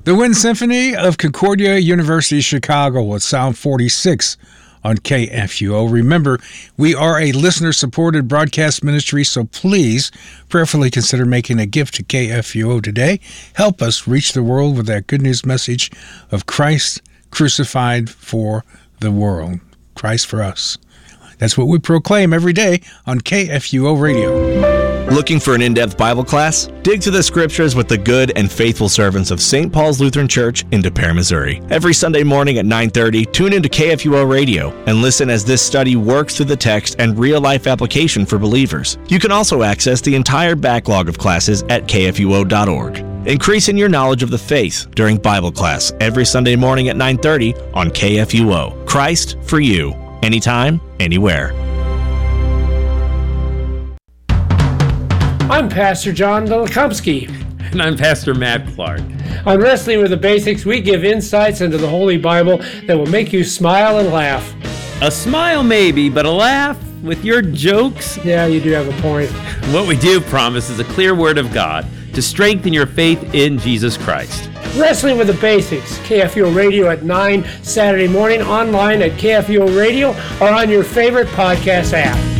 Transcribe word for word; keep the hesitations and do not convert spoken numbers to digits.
The Wind Symphony of Concordia University Chicago at Sound forty-six on K F U O. Remember, we are a listener-supported broadcast ministry, so please prayerfully consider making a gift to K F U O today. Help us reach the world with that good news message of Christ crucified for the world. Christ for us. That's what we proclaim every day on K F U O Radio. Looking for an in-depth Bible class? Dig to the scriptures with the good and faithful servants of Saint Paul's Lutheran Church in De Pere, Missouri. Every Sunday morning at nine thirty, tune into K F U O Radio and listen as this study works through the text and real-life application for believers. You can also access the entire backlog of classes at K F U O dot org. Increasing your knowledge of the faith during Bible class every Sunday morning at nine thirty on K F U O. Christ for you. Anytime, anywhere. I'm Pastor John Dolikomski. And I'm Pastor Matt Clark. On Wrestling with the Basics, we give insights into the Holy Bible that will make you smile and laugh. A smile maybe, but a laugh with your jokes? Yeah, you do have a point. What we do promise is a clear word of God to strengthen your faith in Jesus Christ. Wrestling with the Basics, K F U O Radio at nine Saturday morning, online at K F U O Radio or on your favorite podcast app.